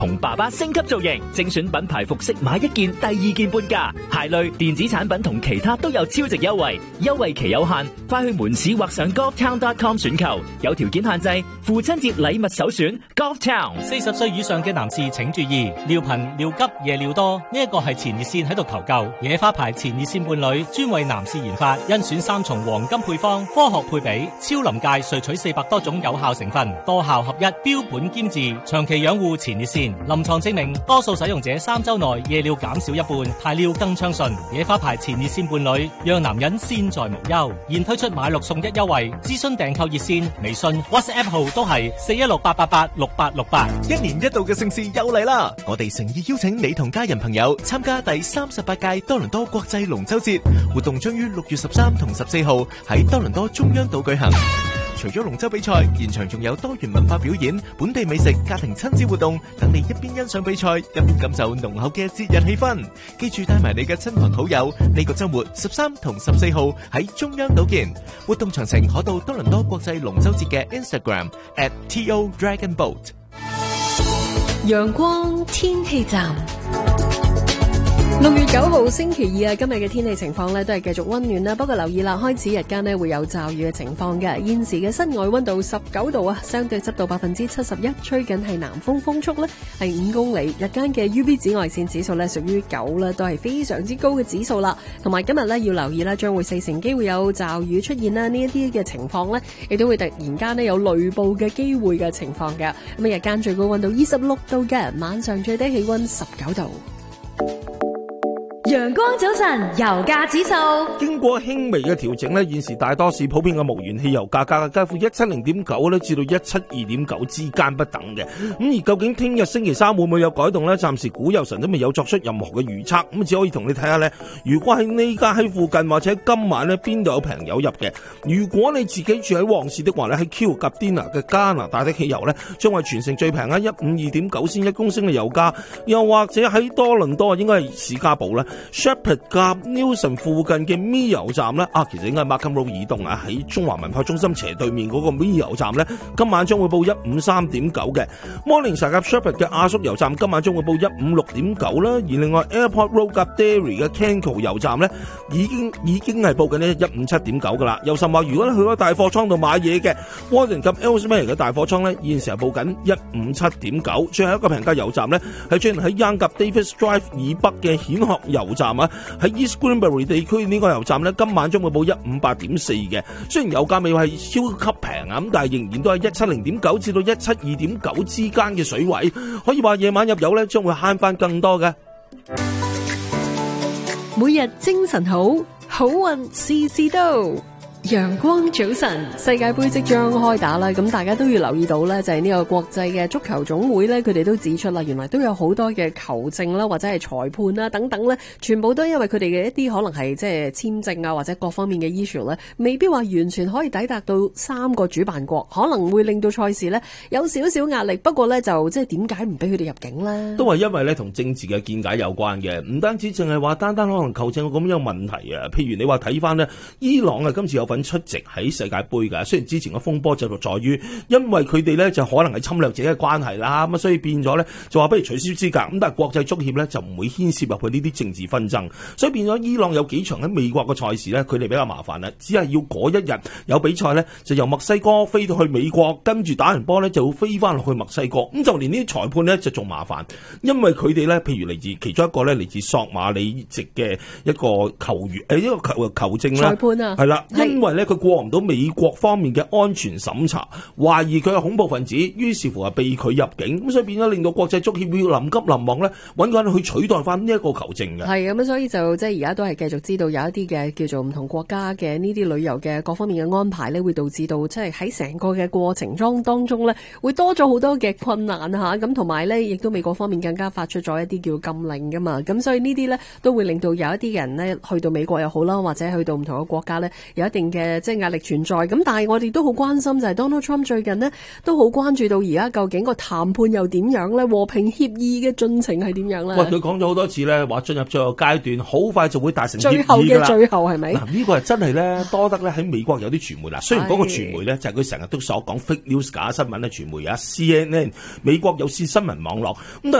同爸爸升級造型，精選品牌服飾買一件第二件半價，鞋類、電子產品同其他都有超值優惠，優惠期有限，快去門市或上 golftown.com 選購，有條件限制，父親節禮物首選 Golftown。 40歲以上嘅男士請注意，尿頻、尿急、夜尿多，呢一個係前列腺喺度求救。野花牌前列腺伴侶專為男士研發，甄選3重黃金配方，科學配比，超臨界萃取400多種有效成分，多效合一，標本兼治，長期養護前列腺。臨床證明，多數使用者3週內夜尿減少一半，排尿更暢順。野花牌前列腺伴侶，讓男人先在無憂。現推出買6送1優惠，諮詢訂購熱線、微信、WhatsApp 號都係4168886868。 一年一度嘅盛事又嚟啦！我哋誠意邀請你同家人朋友參加第38屆多倫多國際龍舟節活動，將於6月13同14號喺多倫多中央島舉行。除咗龍舟比賽，現場仲有多元文化表演、本地美食、家庭親子活動，等你一邊欣賞比賽，一邊感受濃厚嘅節日氣氛。記住帶埋你嘅親朋好友，呢個週末13同14號喺中央島見。活動詳情可到多倫多國際龍舟節嘅 Instagram @TODragonBoat。 陽光天氣站。6月9號星期二啊，今日嘅天氣情況呢都係繼續溫暖啦，不過留意啦，開始日間呢會有驟雨嘅情況嘅。現時嘅室外溫度19度啊，相對濕度71%，吹緊係南風，風速呢係5公里。日間嘅 UV 紫外線指數呢屬於9啦，都係非常之高嘅指數啦。同埋今日呢要留意啦，將會4成機會有驟雨出現啦，呢一啲嘅情況呢亦都會突然間呢有雷暴嘅機會嘅情況嘅。咁日間最高溫度26度嘅，晚上最低氣溫19度。 陽光早晨，油價指數經過輕微嘅調整咧，現時大多市普遍嘅無鉛汽油價格介乎170.9咧至到172.9之間不等嘅。咁而究竟聽日星期三會唔會有改動呢？暫時股油神都未有作出任何嘅預測，咁只可以同你睇下呢，如果喺呢家喺附近或者今晚呢邊度有平油入嘅。如果你自己住喺旺市的話呢，喺 Q 及 Dina 嘅加拿大的汽油呢，將係全城最平152.9仙一公升嘅油價。又或者喺多倫多應該係士嘉堡啦。Shepherd 夾 Newson 附近嘅 Mi 油站咧，其實應該係 Markham Road 以東啊，喺中華文化中心斜對面嗰個 Mi 油站咧，今晚將會報153.9嘅。Morningside 夾 Shepherd 嘅阿叔油站今晚將會報156.9啦，而另外 Airport Road 夾 Derry 嘅 Kenco 油站咧，已經係報緊呢157.9噶啦。又甚話，如果你去咗大貨倉度買嘢嘅 Warden 及 Ellesmere 嘅大貨倉咧，現時係報緊157.9。最後一個平價油站咧，係出現喺 Yonge 及 Davis Drive 以北嘅顯學油站啊，喺 East Granbury 地區呢個油站咧，今晚將會報158.4嘅。雖然油價未係超級平啊，咁但係仍然都係170.9至到172.9之間嘅水位，可以話夜晚入油咧，將會慳翻更多嘅。 每日精神好，好運事事都。陽光早晨，世界盃即將開打啦，咁大家都要留意到咧，就係呢個國際嘅足球總會咧，佢哋都指出啦，原來都有好多嘅球證啦，或者係裁判啦等等咧，全部都因為佢哋嘅一啲可能係即係簽證啊，或者各方面嘅 issue 咧，未必話完全可以抵達到3個主辦國，可能會令到賽事咧有少少壓力。不過咧就即係點解唔俾佢哋入境咧？都係因為咧同政治嘅見解有關嘅，唔單止淨係話單單可能球證咁樣問題啊。譬如你話睇翻咧，伊朗啊今次有份出席喺世界盃㗎，雖然之前嘅風波就在於，因為佢哋咧就可能係侵略者嘅關係啦，咁所以變咗咧就話不如取消資格，咁但係國際足協咧就唔會牽涉入去呢啲政治紛爭，所以變咗伊朗有幾場喺美國嘅賽事咧，佢哋比較麻煩啦，只係要嗰一日有比賽咧，就由墨西哥飛到去美國，跟住打完波咧就會飛翻落去墨西哥，咁就連呢啲裁判咧就仲麻煩，因為佢哋咧譬如嚟自其中一個咧嚟自索馬里籍嘅一個球員一個球證啦，裁判啊，係啦，因為咧佢過唔到美國方面嘅安全審查，懷疑佢係恐怖分子，於是乎係被拒入境，咁所以變咗令到國際足協要臨急臨忙咧揾個人去取代翻呢一個球證嘅。係咁，所以就即係而家都係繼續知道有一啲嘅叫做唔同國家嘅呢啲旅遊嘅各方面嘅安排咧，會導致到即係喺成個嘅過程當中咧，會多咗好多嘅困難嚇，咁同埋咧亦都美國方面更加發出咗一啲叫禁令噶嘛，咁所以呢啲咧都會令到有一啲人咧去到美國又好啦，或者去到唔同嘅國家咧有一定嘅即係壓力存在。咁但係我哋都好關心就係 Donald Trump 最近呢都好關注到而家究竟個談判又點樣咧？和平協議嘅進程係點樣咧？ 喂，佢講咗好多次咧，話進入最後階段，好快就會達成協最後議㗎啦。 嘅最後係咪？ 嗱，呢個係真係咧，多得咧喺美國有啲傳媒啦。雖然嗰個傳媒咧就係佢成日都所講 fake news 假新聞咧，傳媒啊 CNN 美國有線新聞網絡咁。